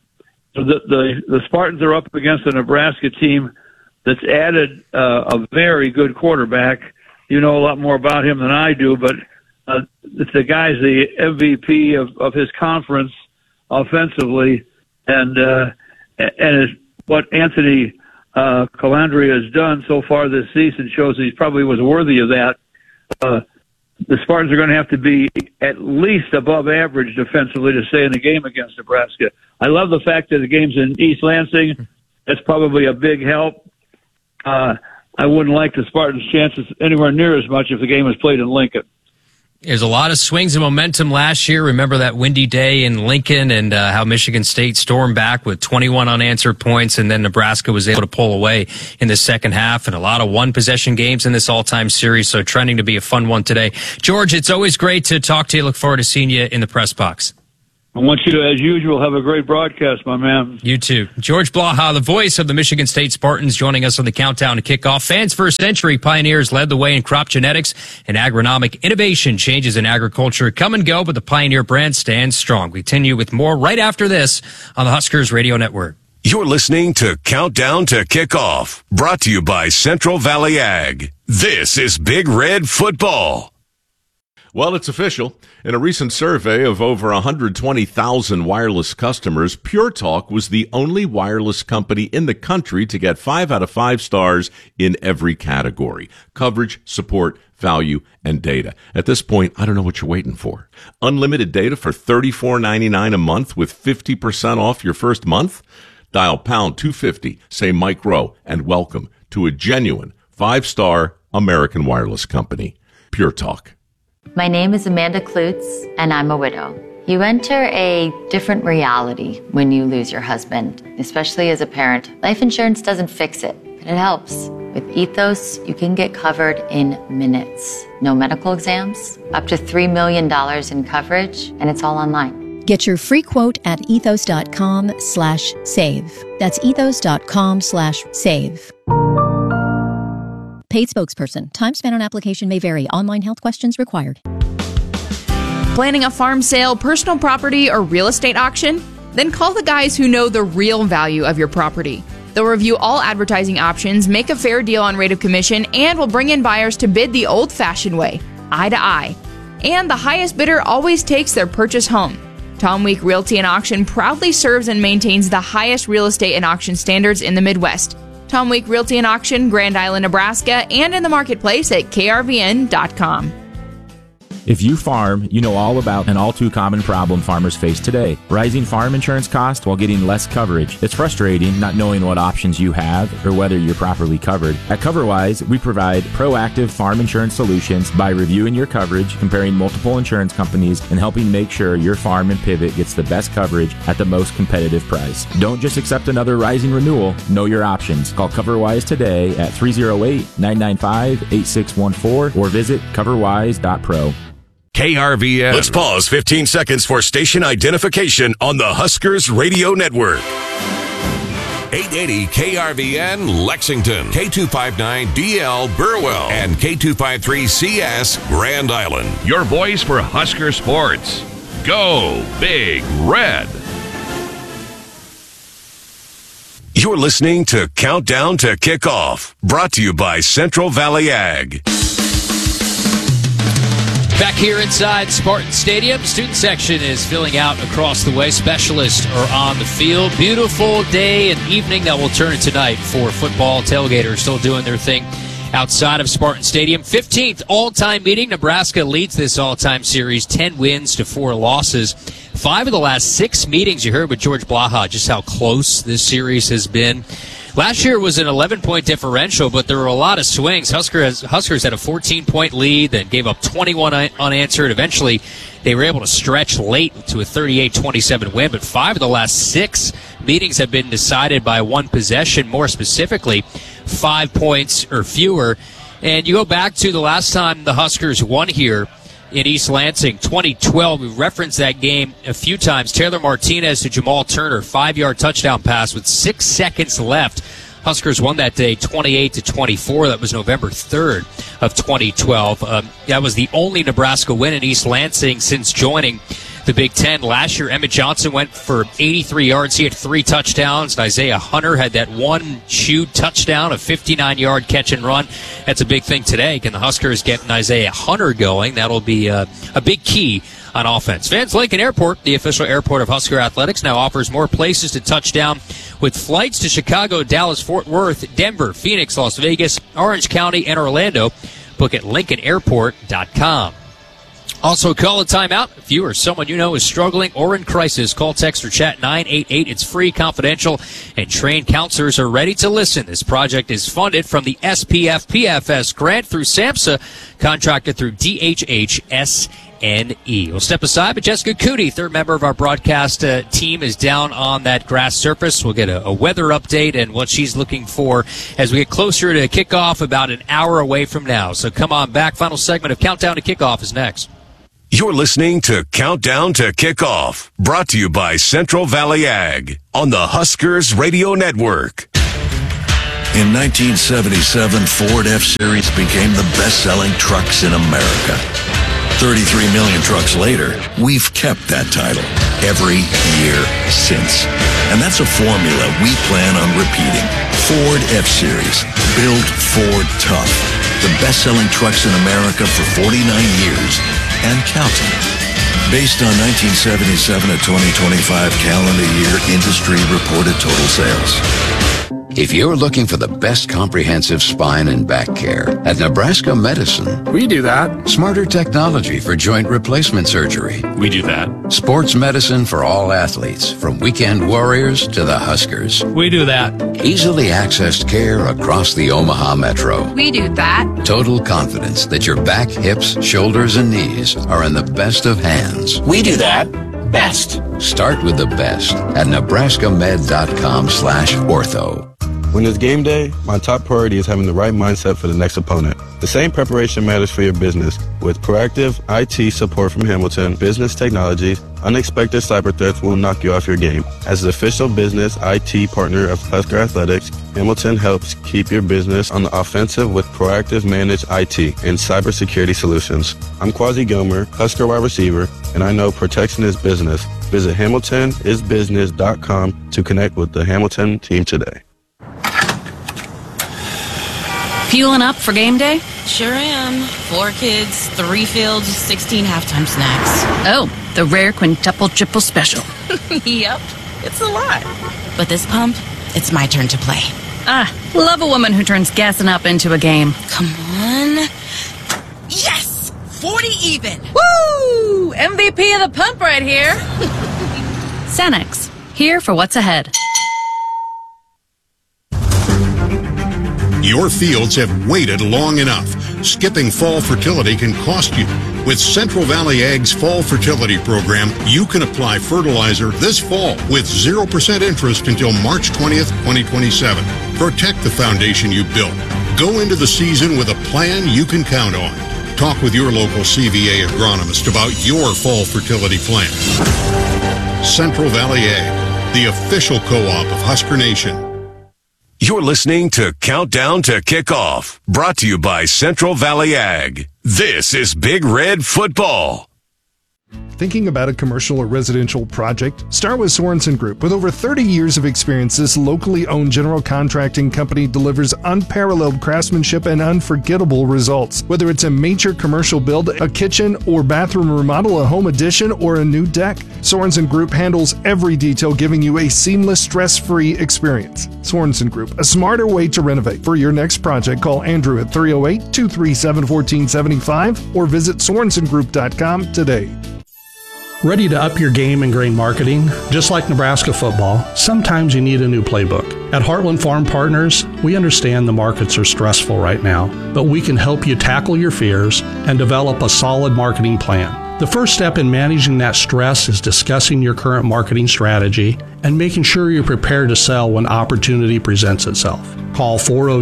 the Spartans are up against a Nebraska team that's added a very good quarterback. You know a lot more about him than I do, but the guy's the MVP of his conference offensively, and what Anthony Calandria has done so far this season shows he probably was worthy of that. The Spartans are going to have to be at least above average defensively to stay in the game against Nebraska. I love the fact that the game's in East Lansing. That's probably a big help. I wouldn't like the Spartans' chances anywhere near as much if the game was played in Lincoln. There's a lot of swings of momentum last year. Remember that windy day in Lincoln and how Michigan State stormed back with 21 unanswered points, and then Nebraska was able to pull away in the second half, and a lot of one-possession games in this all-time series, so trending to be a fun one today. George, it's always great to talk to you. Look forward to seeing you in the press box. I want you to, as usual, have a great broadcast, my man. You too. George Blaha, the voice of the Michigan State Spartans, joining us on the countdown to kickoff. Fans for a century, Pioneers led the way in crop genetics and agronomic innovation. Changes in agriculture come and go, but the Pioneer brand stands strong. We continue with more right after this on the Huskers Radio Network. You're listening to Countdown to Kickoff, brought to you by Central Valley Ag. This is Big Red Football. Well, it's official. In a recent survey of over 120,000 wireless customers, Pure Talk was the only wireless company in the country to get 5 out of 5 stars in every category: coverage, support, value, and data. At this point, I don't know what you're waiting for. Unlimited data for $34.99 a month with 50% off your first month? Dial pound 250, say Mike Rowe, and welcome to a genuine 5-star American wireless company. Pure Talk. My name is Amanda Klutz, and I'm a widow. You enter a different reality when you lose your husband, especially as a parent. Life insurance doesn't fix it, but it helps. With Ethos, you can get covered in minutes. No medical exams, up to $3 million in coverage, and it's all online. Get your free quote at ethos.com/save. That's ethos.com/save. Paid spokesperson. Time spent on application may vary. Online health questions required. Planning a farm sale, personal property, or real estate auction? Then call the guys who know the real value of your property. They'll review all advertising options, make a fair deal on rate of commission, and will bring in buyers to bid the old-fashioned way, eye to eye. And the highest bidder always takes their purchase home. Tom Week Realty and Auction proudly serves and maintains the highest real estate and auction standards in the Midwest. Tom Week Realty and Auction, Grand Island, Nebraska, and in the marketplace at krvn.com. If you farm, you know all about an all-too-common problem farmers face today: rising farm insurance costs while getting less coverage. It's frustrating not knowing what options you have or whether you're properly covered. At CoverWise, we provide proactive farm insurance solutions by reviewing your coverage, comparing multiple insurance companies, and helping make sure your farm and pivot gets the best coverage at the most competitive price. Don't just accept another rising renewal. Know your options. Call CoverWise today at 308-995-8614 or visit coverwise.pro. KRVN. Let's pause 15 seconds for station identification on the Huskers Radio Network. 880 KRVN Lexington, K259DL Burwell, and K253CS Grand Island. Your voice for Husker sports. Go Big Red. You're listening to Countdown to Kickoff, brought to you by Central Valley Ag. Back here inside Spartan Stadium, student section is filling out across the way. Specialists are on the field. Beautiful day and evening that will turn into night for football. Tailgaters still doing their thing outside of Spartan Stadium. 15th all-time meeting. Nebraska leads this all-time series, 10 wins to 4 losses. 5 of the last 6 meetings, you heard with George Blaha just how close this series has been. Last year was an 11-point differential, but there were a lot of swings. Huskers had a 14-point lead, then gave up 21 unanswered. Eventually, they were able to stretch late to a 38-27 win, but 5 of the last 6 meetings have been decided by one possession, more specifically 5 points or fewer. And you go back to the last time the Huskers won here in East Lansing, 2012. We referenced that game a few times. Taylor Martinez to Jamal Turner, 5-yard touchdown pass with 6 seconds left. Huskers won that day 28-24. That was November 3rd of 2012. That was the only Nebraska win in East Lansing since joining the Big Ten. Last year, Emmett Johnson went for 83 yards. He had 3 touchdowns. And Isaiah Hunter had that one shoot touchdown, a 59-yard catch and run. That's a big thing today. Can the Huskers get an Isaiah Hunter going? That'll be a big key on offense. Vance Lincoln Airport, the official airport of Husker Athletics, now offers more places to touch down with flights to Chicago, Dallas, Fort Worth, Denver, Phoenix, Las Vegas, Orange County, and Orlando. Book at LincolnAirport.com. Also, call a timeout if you or someone you know is struggling or in crisis. Call, text, or chat 988. It's free, confidential, and trained counselors are ready to listen. This project is funded from the SPF PFS grant through SAMHSA, contracted through DHHS-NE. We'll step aside, but Jessica Cootie, third member of our broadcast team, is down on that grass surface. We'll get a weather update and what she's looking for as we get closer to kickoff, about an hour away from now. So come on back. Final segment of Countdown to Kickoff is next. You're listening to Countdown to Kickoff, brought to you by Central Valley Ag on the Huskers Radio Network. In 1977, Ford F-Series became the best-selling trucks in America. 33 million trucks later, we've kept that title every year since. And that's a formula we plan on repeating. Ford F-Series, built Ford tough. The best-selling trucks in America for 49 years and counting. Based on 1977 to 2025 calendar year industry reported total sales. If you're looking for the best comprehensive spine and back care, at Nebraska Medicine, we do that. Smarter technology for joint replacement surgery, we do that. Sports medicine for all athletes, from weekend warriors to the Huskers, we do that. Easily accessed care across the Omaha Metro, we do that. Total confidence that your back, hips, shoulders, and knees are in the best of hands, we do that. Best. Start with the best at nebraskamed.com/ortho. When it's game day, my top priority is having the right mindset for the next opponent. The same preparation matters for your business. With proactive IT support from Hamilton Business Technologies, unexpected cyber threats will knock you off your game. As the official business IT partner of Husker Athletics, Hamilton helps keep your business on the offensive with proactive managed IT and cybersecurity solutions. I'm Quasi Gomer, Husker wide receiver, and I know protection is business. Visit HamiltonIsBusiness.com to connect with the Hamilton team today. Fueling up for game day? Sure am. 4 kids, 3 fields, 16 halftime snacks. Oh, the rare quintuple triple special. Yep, it's a lot. But this pump, it's my turn to play. Ah, love a woman who turns gassing up into a game. Come on. Yes! 40 even. Woo! MVP of the pump right here. Sanex, here for what's ahead. Your fields have waited long enough. Skipping fall fertility can cost you. With Central Valley Ag's Fall Fertility Program, you can apply fertilizer this fall with 0% interest until March 20th, 2027. Protect the foundation you built. Go into the season with a plan you can count on. Talk with your local CVA agronomist about your fall fertility plan. Central Valley Ag, the official co-op of Husker Nation. You're listening to Countdown to Kickoff, brought to you by Central Valley Ag. This is Big Red Football. Thinking about a commercial or residential project? Start with Sorensen Group. With over 30 years of experience, this locally owned general contracting company delivers unparalleled craftsmanship and unforgettable results. Whether it's a major commercial build, a kitchen or bathroom remodel, a home addition, or a new deck, Sorensen Group handles every detail, giving you a seamless, stress-free experience. Sorensen Group, a smarter way to renovate. For your next project, call Andrew at 308-237-1475 or visit SorensenGroup.com today. Ready to up your game in grain marketing? Just like Nebraska football, sometimes you need a new playbook. At Heartland Farm Partners, we understand the markets are stressful right now, but we can help you tackle your fears and develop a solid marketing plan. The first step in managing that stress is discussing your current marketing strategy and making sure you're prepared to sell when opportunity presents itself. Call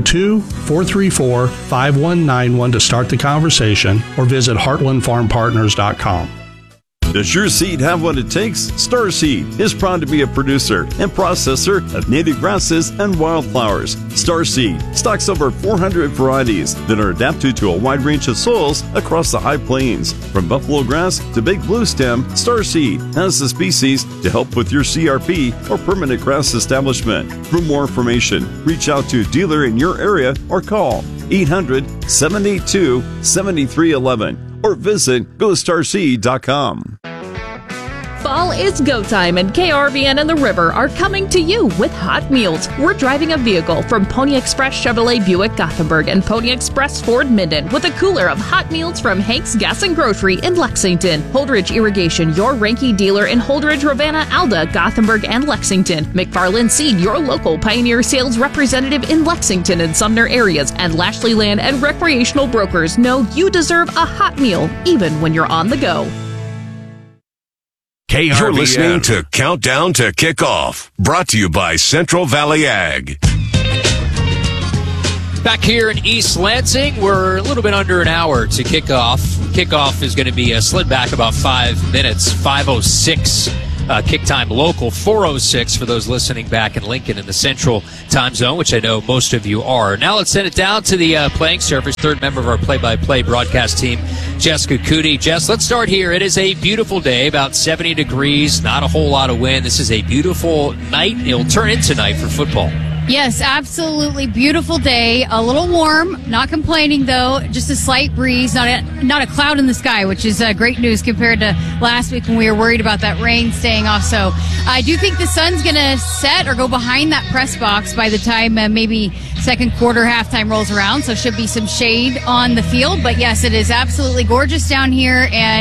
402-434-5191 to start the conversation or visit heartlandfarmpartners.com. Does your seed have what it takes? Starseed is proud to be a producer and processor of native grasses and wildflowers. Starseed stocks over 400 varieties that are adapted to a wide range of soils across the high plains. From buffalo grass to big blue stem, Starseed has the species to help with your CRP or permanent grass establishment. For more information, reach out to a dealer in your area or call 800-782-7311 or visit GoStarseed.com. Fall is go time, and KRVN and the River are coming to you with hot meals. We're driving a vehicle from Pony Express Chevrolet Buick Gothenburg and Pony Express Ford Minden with a cooler of hot meals from Hank's Gas and Grocery in Lexington. Holdridge Irrigation, your Ranky dealer in Holdridge, Ravenna, Alda, Gothenburg, and Lexington. McFarland Seed, your local Pioneer sales representative in Lexington and Sumner areas. And Lashley Land and Recreational Brokers know you deserve a hot meal, even when you're on the go. KRVN. You're listening to Countdown to Kickoff, brought to you by Central Valley Ag. Back here in East Lansing, we're a little bit under an hour to kick off. Kickoff is going to be slid back about 5 minutes, 5:06 kick time local, 4:06 for those listening back in Lincoln in the Central Time Zone, which I know most of you are. Now let's send it down to the playing surface, third member of our play-by-play broadcast team, Jessica Cootie. Jess, let's start here. It is a beautiful day, about 70 degrees, not a whole lot of wind. This is a beautiful night. It'll turn into night for football. Yes, absolutely beautiful day. A little warm, not complaining though. Just a slight breeze, not a cloud in the sky, which is great news compared to last week when we were worried about that rain staying off. So I do think the sun's going to set or go behind that press box by the time maybe second quarter halftime rolls around. So should be some shade on the field. But yes, it is absolutely gorgeous down here, and